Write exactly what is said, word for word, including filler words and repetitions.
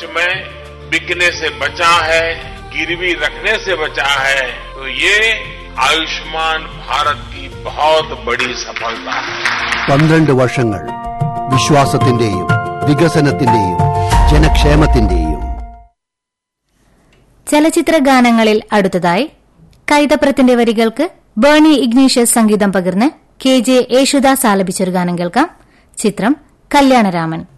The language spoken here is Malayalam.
में बिकने से बचा है, गिरवी रखने से बचा है, तो ये आयुष्मान भारत की बहुत बड़ी सफलता है. പന്ത്രണ്ട് വർഷങ്ങൾ വിശ്വാസത്തിന്റെയും വികസനത്തിന്റെയും ജനക്ഷേമത്തിന്റെയും. ചലച്ചിത്ര ഗാനങ്ങളിൽ അടുത്തതായി കൈതപ്രത്തിന്റെ വരികൾക്ക് ബേണി ഇഗ്നീഷ്യസ് സംഗീതം പകർന്ന് കെ ജെ യേശുദാസ് ആലപിച്ചൊരു ഗാനം കേൾക്കാം. ചിത്രം കല്യാണരാമൻ.